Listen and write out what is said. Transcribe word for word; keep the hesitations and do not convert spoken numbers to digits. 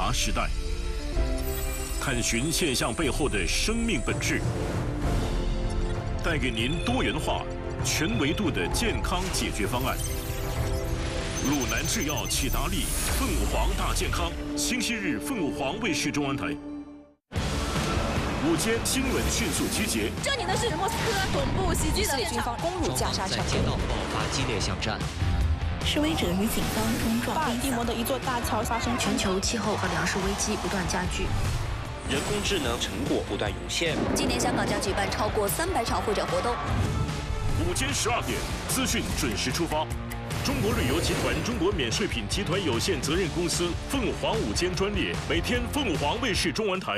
达时代，探寻现象背后的生命本质，带给您多元化、全维度的健康解决方案。鲁南制药启达利凤凰大健康，星期日凤凰卫视中文台。午间新闻迅速集结。 这里呢是莫斯科总部袭击的现场，攻入加沙城， 在街道爆发激烈巷战。 示威者与警方冲撞。 巴尔的摩的一座大桥发生全球气候和粮食危机不断加剧， 人工智能成果不断涌现。 今年香港将举办超过三百场会展活动。 午间十二点，资讯准时出发。中国旅游集团中国免税品集团有限责任公司凤凰午间专列，每天凤凰卫视中文台